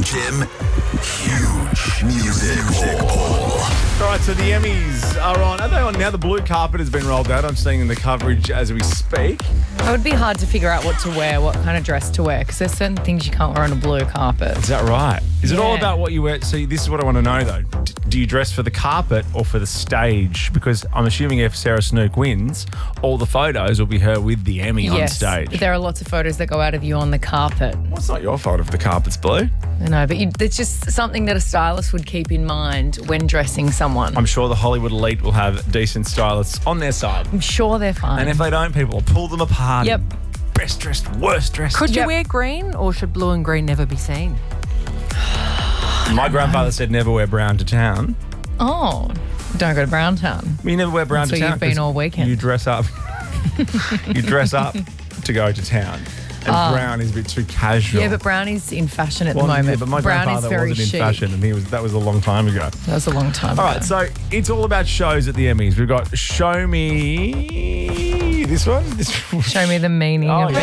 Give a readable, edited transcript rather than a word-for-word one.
Jim, huge music poll. All right, so the Emmys are on. Are they on now? The blue carpet has been rolled out. I'm seeing in the coverage as we speak. It would be hard to figure out what to wear, what kind of dress to wear, because there's certain things you can't wear on a blue carpet. Is that right? Is it all Yeah. about what you wear? See, this is what I want to know, though. Do you dress for the carpet or for the stage? Because I'm assuming if Sarah Snook wins, all the photos will be her with the Emmy on Yes, stage. but there are lots of photos that go out of you on the carpet. Well, it's not your fault if the carpet's blue. I know, but it's just something that a stylist would keep in mind when dressing someone. I'm sure the Hollywood elite will have decent stylists on their side. I'm sure they're fine. And if they don't, people will pull them apart. Yep. Best dressed, worst dressed. Could you Yep. wear green, or should blue and green never be seen? My grandfather said never wear brown to town. Oh, don't go to Browntown. You never wear brown That's to where town. you've been 'cause all weekend. You dress up. You dress up to go to town. And brown is a bit too casual. Yeah, but Brownie's in fashion at Well, the moment. yeah, but my Brown is grandfather very wasn't in chic. fashion, and that was a long time ago. That was a long time All ago. right, so it's all about shows at the Emmys. We've got Show Me this one. Show me the meaning Oh, of yeah.